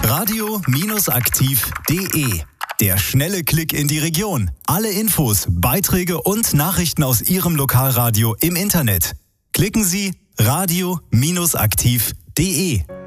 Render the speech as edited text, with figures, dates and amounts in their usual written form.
Radio-aktiv.de. Der schnelle Klick in die Region. Alle Infos, Beiträge und Nachrichten aus Ihrem Lokalradio im Internet. Klicken Sie radio-aktiv.de.